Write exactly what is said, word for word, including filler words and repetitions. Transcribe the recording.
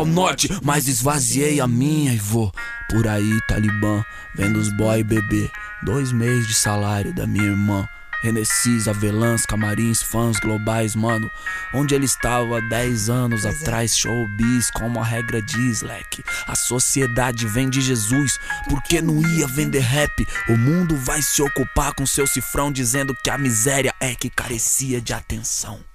Pau Norte, mas esvaziei a minha e vou por aí, Talibã, vendo os boy beber dois meses de salário da minha irmã. Renessis, Avelãs, camarins, fãs globais, mano. Onde ele estava há dez anos pois atrás, é. Showbiz, como a regra diz, leque. A sociedade vende Jesus, porque não ia vender rap. O mundo vai se ocupar com seu cifrão, dizendo que a miséria é que carecia de atenção.